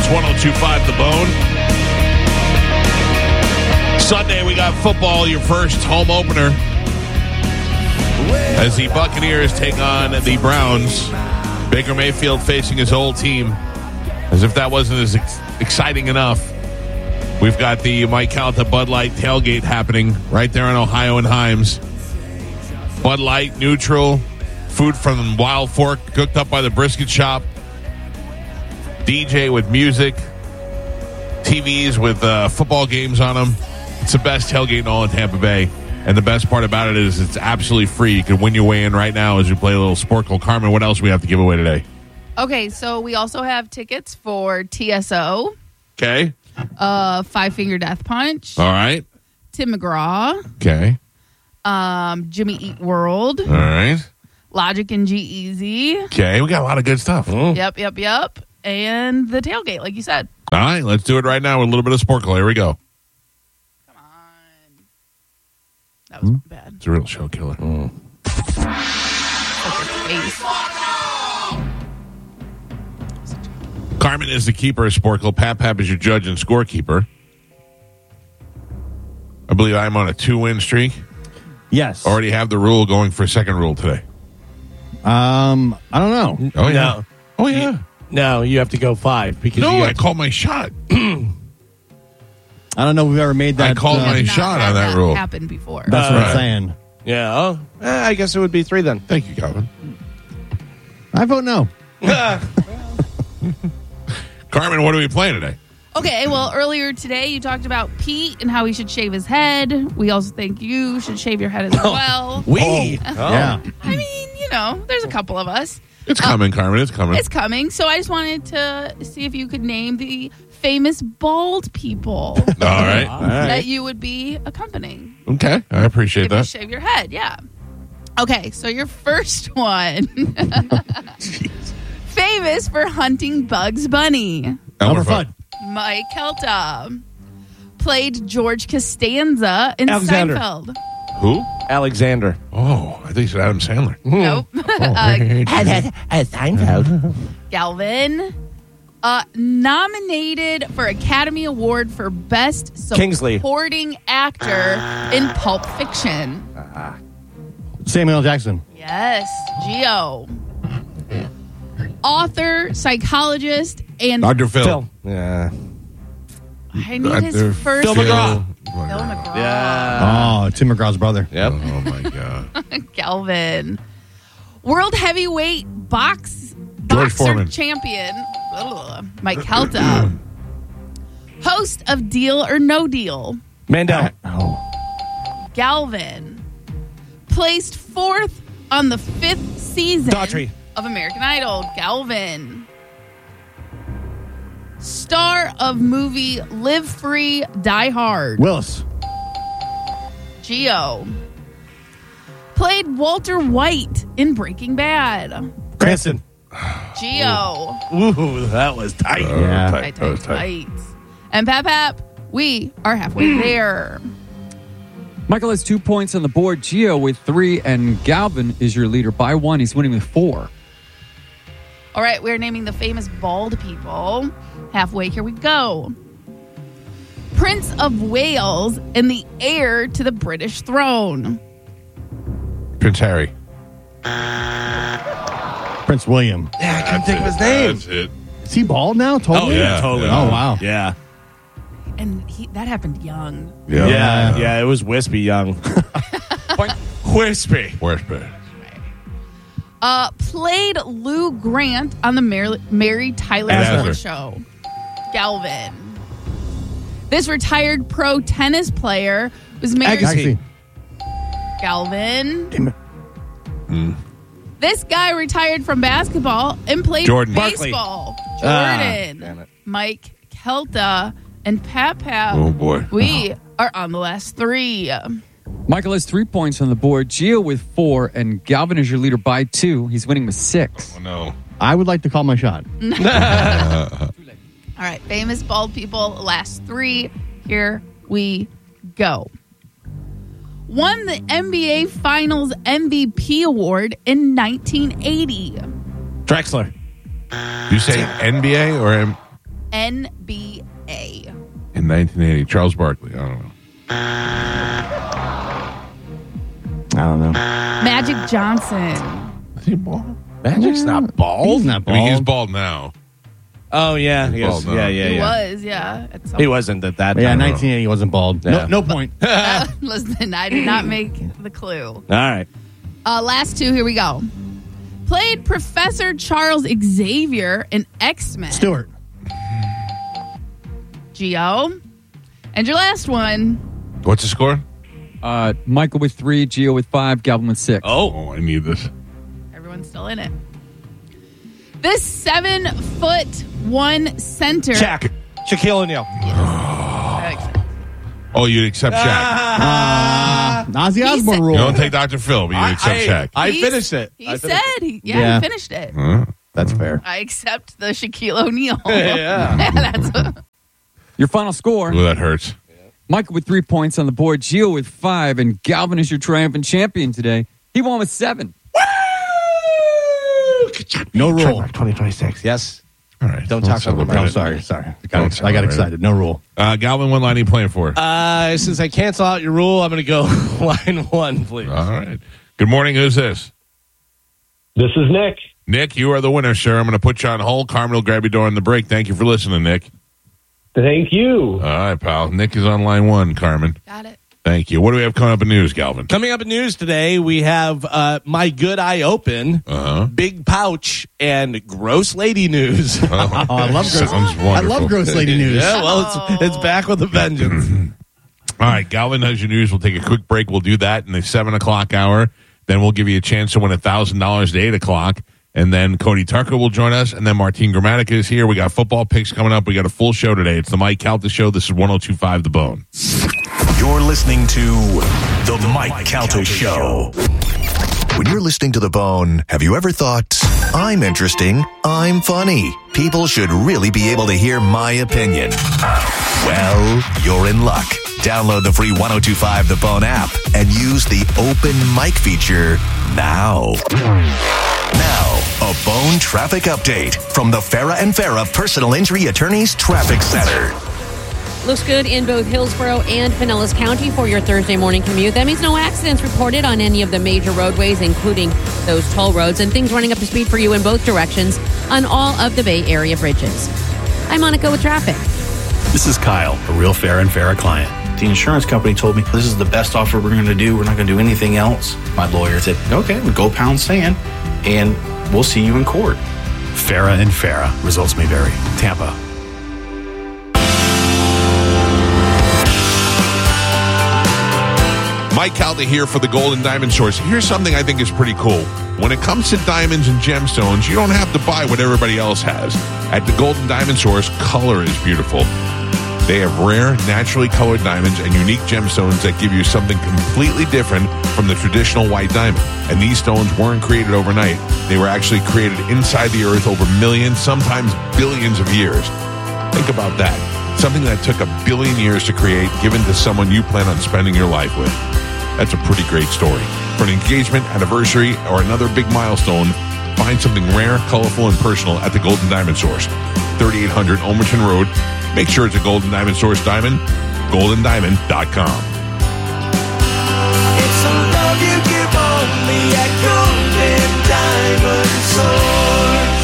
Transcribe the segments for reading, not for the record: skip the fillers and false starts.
It's 102.5 The Bone. Sunday, we got football, your first home opener. As the Buccaneers take on the Browns. Baker Mayfield facing his old team. As if that wasn't as exciting enough. We've got the Mike Calta Bud Light tailgate happening right there in Ohio and Himes. Bud Light, neutral, food from Wild Fork, cooked up by the brisket shop. DJ with music, TVs with football games on them. It's the best tailgate in all of Tampa Bay. And the best part about it is it's absolutely free. You can win your way in right now as we play a little Sporkle. Carmen, what else we have to give away today? Okay, so we also have tickets for TSO. Okay. Five Finger Death Punch. All right. Tim McGraw. Okay. Jimmy Eat World. All right. Logic and G-Eazy. Okay, we got a lot of good stuff. Yep. And the tailgate, like you said. All right, let's do it right now with a little bit of Sporkle. Here we go. Come on. That was bad. It's a real show killer. Like your face. Carmen is the keeper of Sporkle. Pap is your judge and scorekeeper. I believe I'm on a 2-win streak. Yes. Already have the rule going for second rule today. I don't know. Oh, yeah. No. Oh, yeah. No, you have to go 5 because No, you I got called my shot. I don't know if we've ever made that. I called my Not shot had on that rule. Happened before. That's what Right. I'm saying. Yeah. Oh, I guess it would be 3 then. Thank you, Calvin. I vote no. Carmen, what are we playing today? Okay, well, earlier today you talked about Pete and how he should shave his head. We also think you should shave your head as well. We. Yeah. I mean, there's a couple of us. It's coming, Carmen. It's coming. It's coming. So I just wanted to see if you could name the famous bald people All right. that you would be accompanying. Okay. I appreciate If you that. shave your head, yeah. Okay, so your first one. Famous for hunting Bugs Bunny. Elmer Fudd. Mike Kelta. Played George Costanza in Alexander. Seinfeld. Who? Alexander. Oh, I think you said Adam Sandler. Nope. Seinfeld. Galvin. Nominated for Academy Award for Best Kingsley. Supporting Actor in Pulp Fiction. Samuel L. Jackson. Yes, Geo. Author, psychologist, and Dr. Phil. Yeah. I need his first Phil McGraw. Phil McGraw. Yeah. Oh, Tim McGraw's brother. Yep. Oh, my God. Galvin. World heavyweight George boxer Foreman. champion. Mike Kelta. Host of Deal or No Deal. Mandel. Galvin. Placed 4th on the 5th season Daughtry. of American Idol. Galvin. Star of movie Live Free, Die Hard. Willis. Geo. Played Walter White in Breaking Bad. Cranston. Geo. Ooh, that was tight. Yeah. Tight. And Pap, we are halfway there. Michael has 2 points on the board. Gio with 3, and Galvin is your leader by 1. He's winning with 4. All right, we're naming the famous bald people. Halfway, here we go. Prince of Wales and the heir to the British throne. Prince Harry. Prince William. Yeah, I couldn't think of his name. That's it. Is he bald now? Totally? Oh, yeah. Totally. Yeah. Oh, wow. Yeah. And that happened young. Yeah. Yeah, it was Wispy Young. Wispy. Where's Barry? Played Lou Grant on the Mary Tyler Asner. Moore Show. Galvin. This retired pro tennis player was married Agassi. Galvin. Damn it. This guy retired from basketball and played Jordan. baseball. Damn Jordan. it. Mike Kelta and Pap. Oh, boy. We are on the last 3. Michael has 3 points on the board. Gio with 4, and Galvin is your leader by 2. He's winning with 6. Oh, no. I would like to call my shot. All right, famous bald people, last 3. Here we go. Won the NBA Finals MVP award in 1980. Drexler. You say NBA or NBA? In 1980, Charles Barkley. I don't know. I don't know. Magic Johnson. Is he bald? Magic's not bald. He's not I bald. mean, he's bald now. Oh, yeah. He's bald now. He was, yeah. At some He wasn't at that But yeah, time. 1980 he wasn't bald. Yeah. No point. Listen, I did not make the clue. All right. Last two, here we go. Played Professor Charles Xavier in X-Men. Stewart. Gio. And your last one. What's the score? Michael with 3, Gio with 5, Galvin with 6. Oh, I need this. Everyone's still in it. This 7'1" center. Shaq. Shaquille O'Neal. Oh, you'd accept Shaq. Ozzy He Osbourne said- rule. You don't take Dr. Phil, but you accept Shaq. I finished it. He said, he Yeah. finished it. That's fair. I accept the Shaquille O'Neal. Yeah. That's Your final score. Ooh, that hurts. Michael with 3 points on the board, Gio with 5, and Galvin is your triumphant champion today. He won with 7. No rule. 2026. Yes. All right. Don't talk over my No, head. sorry. Don't I got celebrate it. excited. No rule. Galvin, what line are you playing for? Since I cancel out your rule, I'm going to go line 1, please. All right. Good morning. Who's this? This is Nick. Nick, you are the winner, sir. I'm going to put you on hold. Carmen will grab you during the break. Thank you for listening, Nick. Thank you. All right, pal. Nick is on line 1, Carmen. got it. Thank you. What do we have coming up in news, Galvin? Coming up in news today, we have My Good Eye Open, Big Pouch, and Gross Lady News. Oh, I love gross. Sounds wonderful. I love gross lady news. Yeah, well, it's back with a vengeance. All right, Galvin has your news. We'll take a quick break. We'll do that in the 7 o'clock hour. Then we'll give you a chance to win $1,000 at 8 o'clock. And then Cody Tucker will join us. And then Martine Grammatica is here. We got football picks coming up. We got a full show today. It's the Mike Calta Show. This is 102.5 The Bone. You're listening to The Mike Calta Show. When you're listening to The Bone, have you ever thought, I'm interesting, I'm funny, people should really be able to hear my opinion? Well, you're in luck. Download the free 102.5 The Bone app and use the open mic feature now. Now, a Bone traffic update from the Farah and Farah Personal Injury Attorneys Traffic Center. Looks good in both Hillsborough and Pinellas County for your Thursday morning commute. That means no accidents reported on any of the major roadways, including those toll roads, and things running up to speed for you in both directions on all of the Bay Area bridges. I'm Monica with traffic. This is Kyle, a real Farah and Farah client. The insurance company told me this is the best offer we're going to do. We're not going to do anything else. My lawyer said, okay, well, go pound sand, and we'll see you in court. Farah and Farah. Results may vary. Tampa. Mike Calta here for the Golden Diamond Source. Here's something I think is pretty cool. When it comes to diamonds and gemstones, you don't have to buy what everybody else has. At the Golden Diamond Source, color is beautiful. They have rare, naturally colored diamonds and unique gemstones that give you something completely different from the traditional white diamond. And these stones weren't created overnight. They were actually created inside the earth over millions, sometimes billions of years. Think about that. Something that took 1 billion years to create, given to someone you plan on spending your life with. That's a pretty great story. For an engagement, anniversary, or another big milestone, find something rare, colorful, and personal at the Golden Diamond Source. 3800 Olmerton Road. Make sure it's a Golden Diamond Source diamond. GoldenDiamond.com. It's a love you give only at Golden Diamond Source.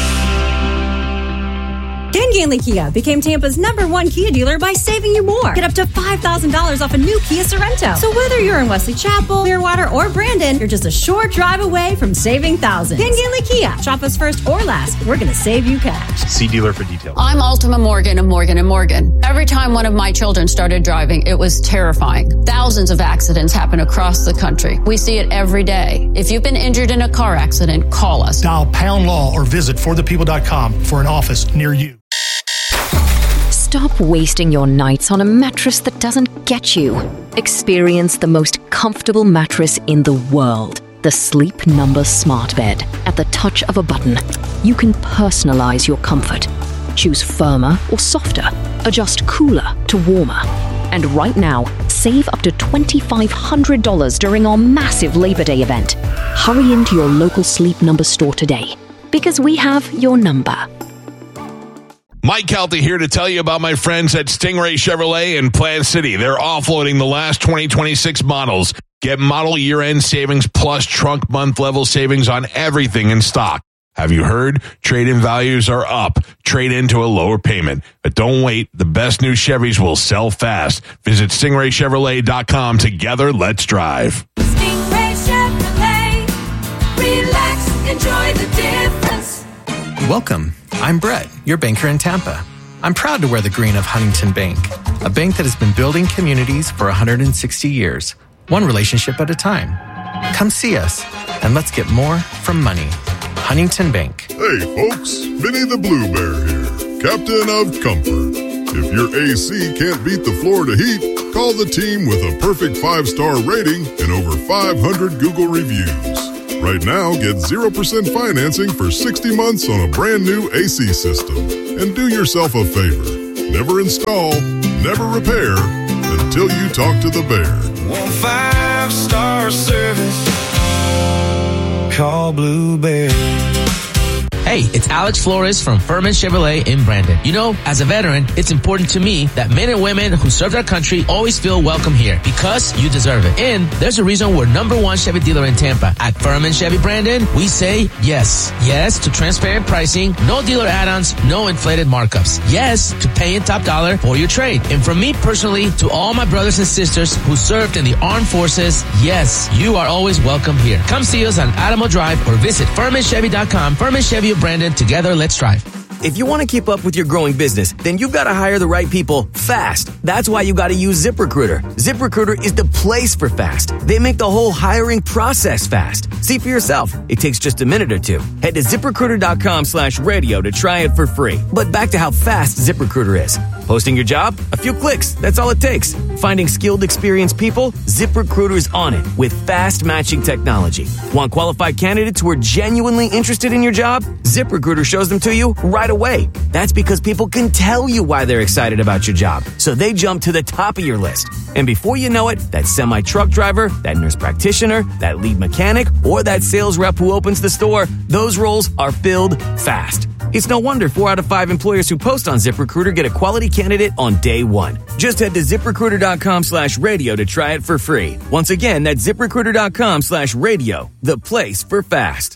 Ken Ganley Kia became Tampa's #1 Kia dealer by saving you more. Get up to $5,000 off a new Kia Sorrento. So whether you're in Wesley Chapel, Clearwater, or Brandon, you're just a short drive away from saving thousands. Ken Ganley Kia. Shop us first or last. We're going to save you cash. See dealer for details. I'm Ultima Morgan of Morgan & Morgan. Every time one of my children started driving, it was terrifying. Thousands of accidents happen across the country. We see it every day. If you've been injured in a car accident, call us. Dial pound law or visit forthepeople.com for an office near you. Stop wasting your nights on a mattress that doesn't get you. Experience the most comfortable mattress in the world. The Sleep Number Smart Bed. At the touch of a button, you can personalize your comfort. Choose firmer or softer. Adjust cooler to warmer. And right now, save up to $2,500 during our massive Labor Day event. Hurry into your local Sleep Number store today, because we have your number. Mike Calta here to tell you about my friends at Stingray Chevrolet in Plant City. They're offloading the last 2026 models. Get model year-end savings plus trunk month level savings on everything in stock. Have you heard? Trade-in values are up. Trade into a lower payment. But don't wait. The best new Chevys will sell fast. Visit StingrayChevrolet.com. Together, let's drive. Stingray Chevrolet. Relax, enjoy the difference. Welcome. I'm Brett, your banker in Tampa. I'm proud to wear the green of Huntington Bank, a bank that has been building communities for 160 years, one relationship at a time. Come see us, and let's get more from money. Huntington Bank. Hey, folks. Vinny the Blue Bear here, Captain of Comfort. If your AC can't beat the Florida heat, call the team with a perfect 5-star rating and over 500 Google reviews. Right now, get 0% financing for 60 months on a brand new AC system. And do yourself a favor. Never install, never repair until you talk to the bear. 5-star service. Call Blue Bear. Hey, it's Alex Flores from Furman Chevrolet in Brandon. You know, as a veteran, it's important to me that men and women who serve our country always feel welcome here because you deserve it. And there's a reason we're #1 Chevy dealer in Tampa. At Furman Chevy Brandon, we say yes. Yes to transparent pricing, no dealer add-ons, no inflated markups. Yes to paying top dollar for your trade. And from me personally to all my brothers and sisters who served in the armed forces, yes, you are always welcome here. Come see us on Adamo Drive or visit FurmanChevy.com. Furman Chevy of Brandon, together, let's drive. If you want to keep up with your growing business, then you've got to hire the right people fast. That's why you got to use ZipRecruiter. ZipRecruiter is the place for fast. They make the whole hiring process fast. See for yourself. It takes just a minute or two. Head to ZipRecruiter.com/radio to try it for free. But back to how fast ZipRecruiter is. Posting your job? A few clicks. That's all it takes. Finding skilled, experienced people? ZipRecruiter is on it with fast matching technology. Want qualified candidates who are genuinely interested in your job? ZipRecruiter shows them to you right away. That's because people can tell you why they're excited about your job. So they jump to the top of your list. And before you know it, that semi-truck driver, that nurse practitioner, that lead mechanic, or that sales rep who opens the store, those roles are filled fast. It's no wonder 4 out of 5 employers who post on ZipRecruiter get a quality candidate on day one. Just head to ZipRecruiter.com/radio to try it for free. Once again, that's ZipRecruiter.com/radio, the place for fast.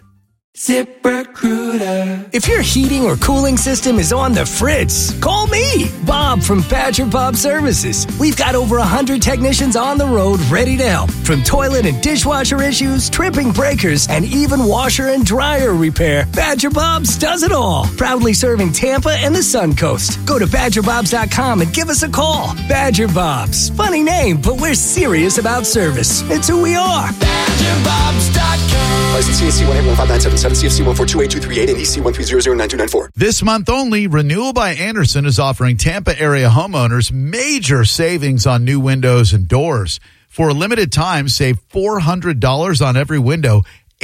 ZipRecruiter. If your heating or cooling system is on the fritz, call me, Bob from Badger Bob Services. We've got over 100 technicians on the road ready to help. From toilet and dishwasher issues, tripping breakers, and even washer and dryer repair, Badger Bob's does it all. Proudly serving Tampa and the Sun Coast. Go to BadgerBobs.com and give us a call. Badger Bobs. Funny name, but we're serious about service. It's who we are. BadgerBobs.com. License CAC 1815977, CFC 1428238, and EC 1300924. This month only, Renewal by Andersen is offering Tampa area homeowners major savings on new windows and doors. For a limited time, save $400 on every window,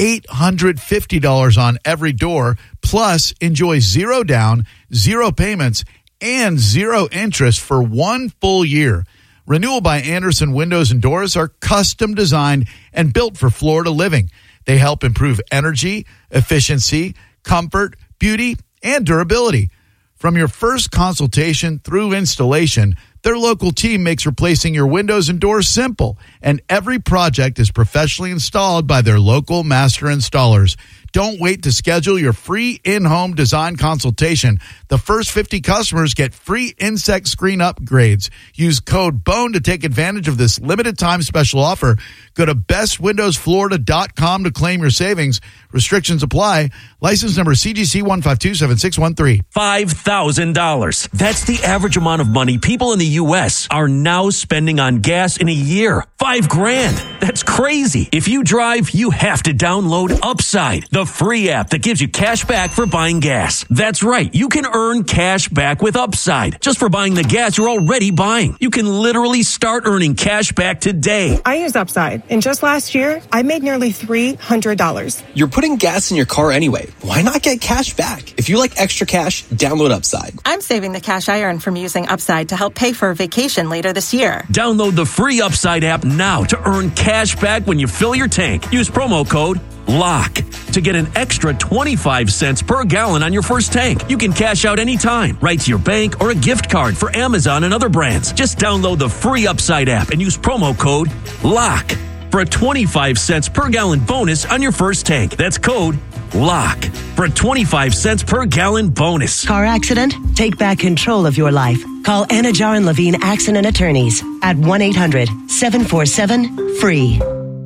$850 on every door, plus enjoy 0 down, 0 payments, and 0 interest for 1 full year. Renewal by Andersen windows and doors are custom designed and built for Florida living. They help improve energy, efficiency, comfort, beauty, and durability. From your first consultation through installation, their local team makes replacing your windows and doors simple, and every project is professionally installed by their local master installers. Don't wait to schedule your free in-home design consultation. The first 50 customers get free insect screen upgrades. Use code BONE to take advantage of this limited time special offer. Go to bestwindowsflorida.com to claim your savings. Restrictions apply. License number CGC 1527613. $5,000. That's the average amount of money people in the U.S. are now spending on gas in a year. $5,000. That's crazy. If you drive, you have to download Upside, the free app that gives you cash back for buying gas. That's right. You can earn cash back with Upside just for buying the gas you're already buying. You can literally start earning cash back today. I use Upside, and just last year, I made nearly $300. You're putting gas in your car anyway. Why not get cash back? If you like extra cash, download Upside. I'm saving the cash I earn from using Upside to help pay for a vacation later this year. Download the free Upside app now to earn cash back when you fill your tank. Use promo code LOCK to get an extra 25 cents per gallon on your first tank. You can cash out anytime, right to your bank or a gift card for Amazon and other brands. Just download the free Upside app and use promo code LOCK for a 25 cents per gallon bonus on your first tank. That's code LOCK for a 25 cents per gallon bonus. Car accident? Take back control of your life. Call Anajar and Levine Accident Attorneys at 1-800-747-FREE.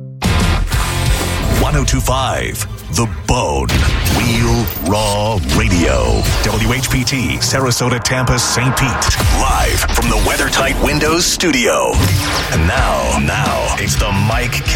1025 The Bone. Real Raw Radio. WHPT, Sarasota, Tampa, St. Pete. Live from the WeatherTight Windows studio. And now, it's the Mike